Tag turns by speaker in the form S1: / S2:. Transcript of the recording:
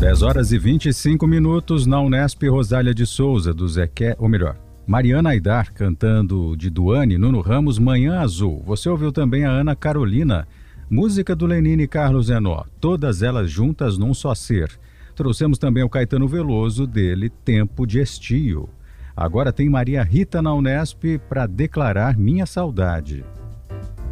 S1: 10h25 na Unesp. Rosália de Souza, do Zequé, ou melhor, Mariana Aidar, cantando de Duane, Nuno Ramos, Manhã Azul. Você ouviu também a Ana Carolina, música do Lenine e Carlos Zenó, todas elas juntas num só ser. Trouxemos também o Caetano Veloso, dele, Tempo de Estio. Agora tem Maria Rita na Unesp para declarar Minha Saudade.